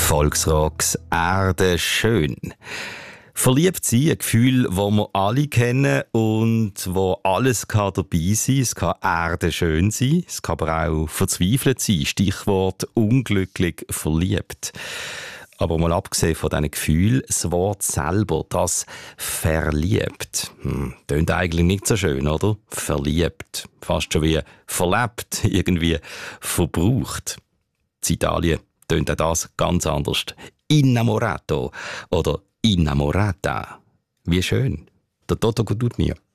Volksrocks Erde schön. Verliebt sein, ein Gefühl, das wir alle kennen und wo alles kann dabei sein. Es kann Erde schön sein, es kann aber auch verzweifelt sein. Stichwort unglücklich verliebt. Aber mal abgesehen von diesen Gefühlen, das Wort selber, das verliebt. Tönt eigentlich nicht so schön, oder? Verliebt. Fast schon wie verlebt, irgendwie verbraucht. In Italien tönt auch das ganz anders. Innamorato oder innamorata. Wie schön. Der Toto Cutugno.